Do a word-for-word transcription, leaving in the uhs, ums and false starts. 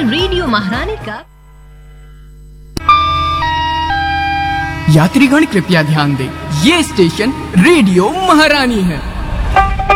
Radio महारानी का। यात्रीगण कृपया ध्यान दें, ये स्टेशन रेडियो महारानी है।